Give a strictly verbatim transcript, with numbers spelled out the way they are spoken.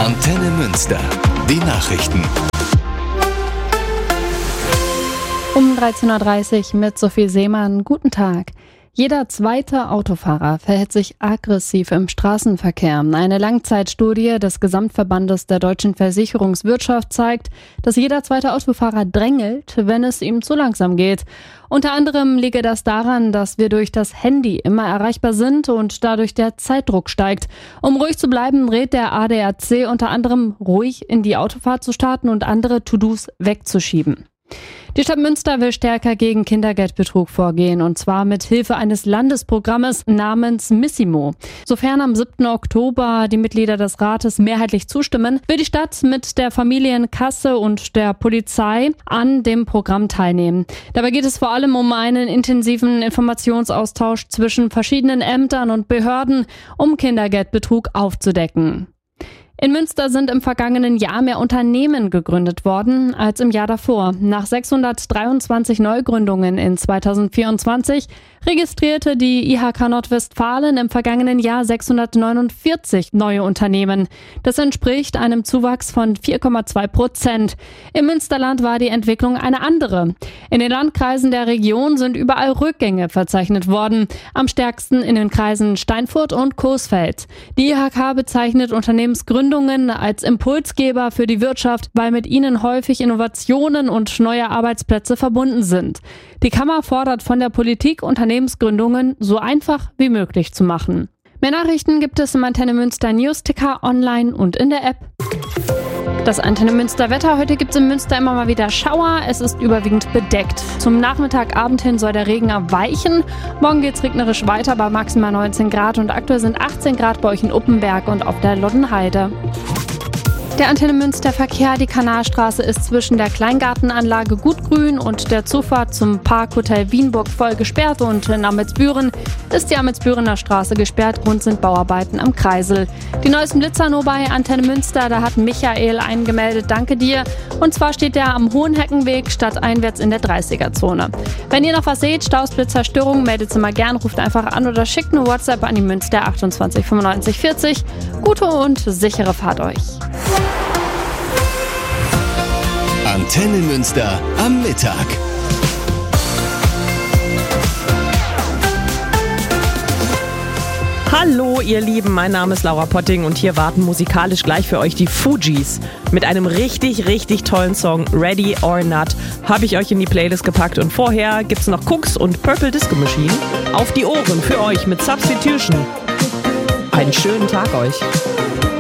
Antenne Münster. Die Nachrichten. Um dreizehn Uhr dreißig mit Sophie Seemann. Guten Tag. Jeder zweite Autofahrer verhält sich aggressiv im Straßenverkehr. Eine Langzeitstudie des Gesamtverbandes der deutschen Versicherungswirtschaft zeigt, dass jeder zweite Autofahrer drängelt, wenn es ihm zu langsam geht. Unter anderem liege das daran, dass wir durch das Handy immer erreichbar sind und dadurch der Zeitdruck steigt. Um ruhig zu bleiben, rät der A D A C unter anderem, ruhig in die Autofahrt zu starten und andere To-Dos wegzuschieben. Die Stadt Münster will stärker gegen Kindergeldbetrug vorgehen, und zwar mit Hilfe eines Landesprogrammes namens Missimo. Sofern am siebten Oktober die Mitglieder des Rates mehrheitlich zustimmen, will die Stadt mit der Familienkasse und der Polizei an dem Programm teilnehmen. Dabei geht es vor allem um einen intensiven Informationsaustausch zwischen verschiedenen Ämtern und Behörden, um Kindergeldbetrug aufzudecken. In Münster sind im vergangenen Jahr mehr Unternehmen gegründet worden als im Jahr davor. Nach sechshundertdreiundzwanzig Neugründungen in zweitausendvierundzwanzig registrierte die I H K Nordwestfalen im vergangenen Jahr sechshundertneunundvierzig neue Unternehmen. Das entspricht einem Zuwachs von vier Komma zwei Prozent. Im Münsterland war die Entwicklung eine andere. In den Landkreisen der Region sind überall Rückgänge verzeichnet worden. Am stärksten in den Kreisen Steinfurt und Coesfeld. Die I H K bezeichnet Unternehmensgründungen als Impulsgeber für die Wirtschaft, weil mit ihnen häufig Innovationen und neue Arbeitsplätze verbunden sind. Die Kammer fordert von der Politik, Unternehmensgründungen so einfach wie möglich zu machen. Mehr Nachrichten gibt es im Antenne Münster Newsticker online und in der App. Das Antenne Münster Wetter. Heute gibt es in Münster immer mal wieder Schauer. Es ist überwiegend bedeckt. Zum Nachmittagabend hin soll der Regen abweichen. Morgen geht es regnerisch weiter bei maximal neunzehn Grad und aktuell sind achtzehn Grad bei euch in Uppenberg und auf der Loddenheide. Der Antenne Münster Verkehr, die Kanalstraße ist zwischen der Kleingartenanlage Gutgrün und der Zufahrt zum Parkhotel Wienburg voll gesperrt, und in Amelsbüren ist die Amelsbürener Straße gesperrt. Grund sind Bauarbeiten am Kreisel. Die neuesten Blitzer nur bei Antenne Münster, da hat Michael eingemeldet, danke dir. Und zwar steht der am Hohenheckenweg stadteinwärts in der dreißiger-Zone. Wenn ihr noch was seht, Staus, Blitzer, Störungen, meldet sie mal gern, ruft einfach an oder schickt eine WhatsApp an die Münster achtundzwanzig fünfundneunzig vierzig. Gute und sichere Fahrt euch. Antenne Münster am Mittag. Hallo ihr Lieben, mein Name ist Laura Potting und hier warten musikalisch gleich für euch die Fugees. Mit einem richtig, richtig tollen Song Ready or Not habe ich euch in die Playlist gepackt, und vorher gibt's noch Cooks und Purple Disco Machine auf die Ohren für euch mit Substitution. Einen schönen Tag euch.